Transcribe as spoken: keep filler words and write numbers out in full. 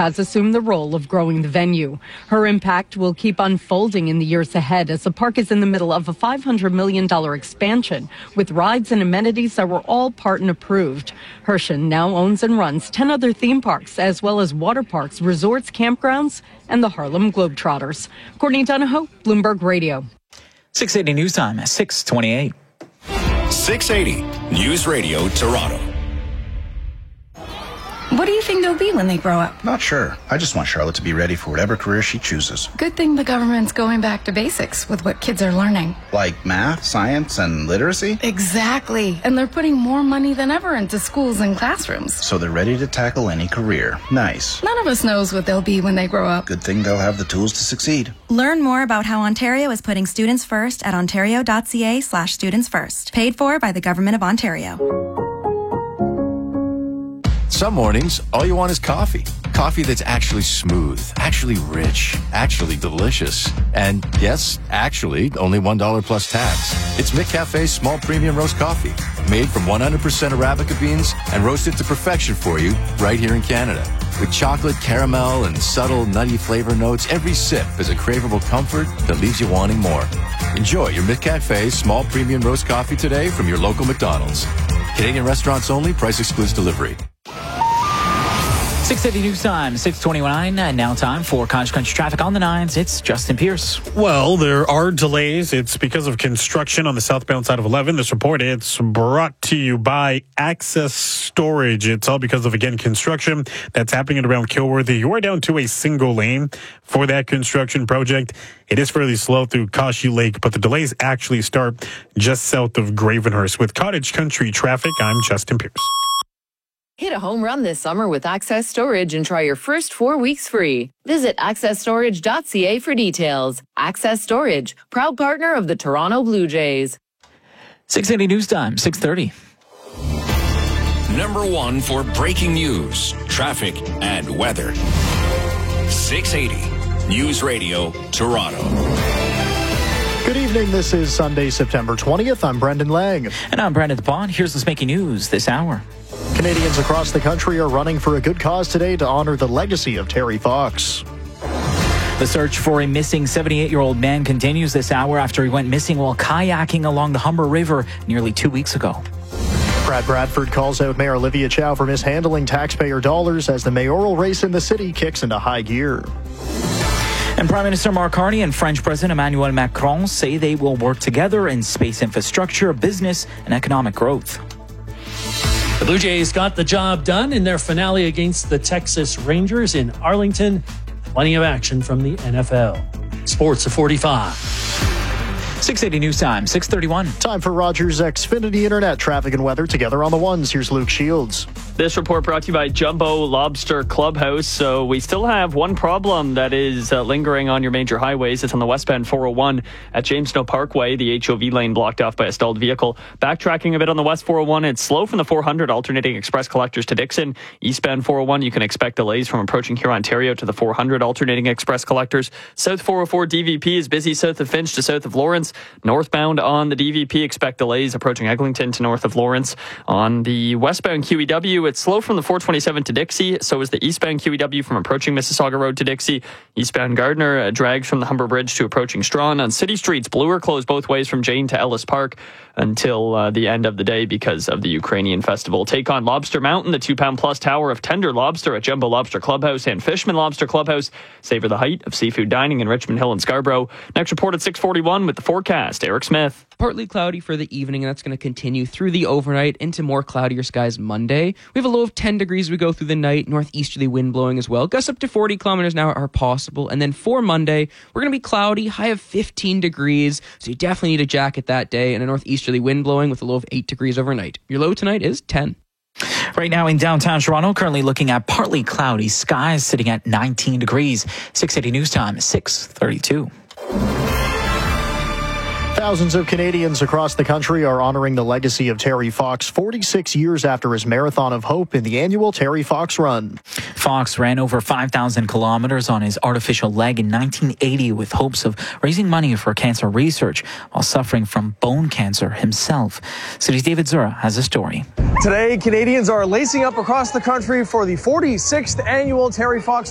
has assumed the role of growing the venue. Her impact will keep unfolding in the years ahead as the park is in the middle of a five hundred million dollars expansion with rides and amenities that were all part and approved. Herschen now owns and runs ten other theme parks as well as water parks, resorts, campgrounds, and the Harlem Globetrotters. Courtney Donahoe, Bloomberg Radio. six eighty News Time at six twenty-eight. six eighty News Radio Toronto. What do you think they'll be when they grow up? Not sure. I just want Charlotte to be ready for whatever career she chooses. Good thing the government's going back to basics with what kids are learning. Like math, science, and literacy? Exactly. And they're putting more money than ever into schools and classrooms. So they're ready to tackle any career. Nice. None of us knows what they'll be when they grow up. Good thing they'll have the tools to succeed. Learn more about how Ontario is putting students first at ontario.ca slash students first. Paid for by the Government of Ontario. Some mornings, all you want is coffee. Coffee that's actually smooth, actually rich, actually delicious. And yes, actually, only one dollar plus tax. It's McCafe's small premium roast coffee, made from one hundred percent Arabica beans and roasted to perfection for you right here in Canada. With chocolate, caramel, and subtle nutty flavor notes, every sip is a craveable comfort that leaves you wanting more. Enjoy your McCafe's small premium roast coffee today from your local McDonald's. Canadian restaurants only, price excludes delivery. six eighty News Time, six twenty-nine, and now time for College Country Traffic on the nines. It's Justin Pierce. Well, there are delays. It's because of construction on the southbound side of eleven. This report, it's brought to you by Access Storage. It's all because of, again, construction that's happening around Kilworthy. You are down to a single lane for that construction project. It is fairly slow through Kashi Lake, but the delays actually start just south of Gravenhurst. With Cottage Country Traffic, I'm Justin Pierce. Hit a home run this summer with Access Storage and try your first four weeks free. Visit access storage dot c a for details. Access Storage, proud partner of the Toronto Blue Jays. six eighty News Time, six thirty. Number one for breaking news, traffic, and weather. six eighty News Radio Toronto. Good evening. This is Sunday, September twentieth. I'm Brendan Lang. And I'm Brandon DePont. Here's what's making news this hour. Canadians across the country are running for a good cause today to honor the legacy of Terry Fox. The search for a missing seventy-eight-year-old man continues this hour after he went missing while kayaking along the Humber River nearly two weeks ago. Brad Bradford calls out Mayor Olivia Chow for mishandling taxpayer dollars as the mayoral race in the city kicks into high gear. And Prime Minister Mark Carney and French President Emmanuel Macron say they will work together in space infrastructure, business, and economic growth. The Blue Jays got the job done in their finale against the Texas Rangers in Arlington. Plenty of action from the N F L. Sports at forty-five. six eighty News Time, six thirty-one. Time for Rogers Xfinity Internet traffic and weather together on the ones. Here's Luke Shields. This report brought to you by Jumbo Lobster Clubhouse. So we still have one problem that is uh, lingering on your major highways. It's on the westbound four oh one at James Snow Parkway. The H O V lane blocked off by a stalled vehicle. Backtracking a bit on the west four oh one. It's slow from the four hundred alternating express collectors to Dixon. Eastbound four oh one, you can expect delays from approaching Huron, Ontario to the four hundred alternating express collectors. South four oh four D V P is busy south of Finch to south of Lawrence. Northbound on the D V P, expect delays approaching Eglinton to north of Lawrence. On the westbound Q E W, it's slow from the four twenty-seven to Dixie. So is the eastbound Q E W from approaching Mississauga Road to Dixie. Eastbound Gardner uh, drags from the Humber Bridge to approaching Strawn. On city streets, Bloor closed both ways from Jane to Ellis Park until uh, the end of the day because of the Ukrainian festival. Take on Lobster Mountain, the two-pound plus tower of tender lobster at Jumbo Lobster Clubhouse and Fishman Lobster Clubhouse. Savor the height of seafood dining in Richmond Hill and Scarborough. Next report at six forty-one with the forecast. Eric Smith. Partly cloudy for the evening, and that's going to continue through the overnight into more cloudier skies Monday. We have a low of ten degrees as we go through the night, northeasterly wind blowing as well. Gusts up to forty kilometers an hour are possible. And then for Monday, we're going to be cloudy, high of fifteen degrees, so you definitely need a jacket that day, and a northeasterly wind blowing with a low of eight degrees overnight. Your low tonight is ten. Right now in downtown Toronto, currently looking at partly cloudy skies, sitting at nineteen degrees. six eighty News Time, six thirty-two. Thousands of Canadians across the country are honoring the legacy of Terry Fox forty-six years after his Marathon of Hope in the annual Terry Fox Run. Fox ran over five thousand kilometers on his artificial leg in nineteen eighty with hopes of raising money for cancer research while suffering from bone cancer himself. City's David Zura has a story. Today, Canadians are lacing up across the country for the forty-sixth annual Terry Fox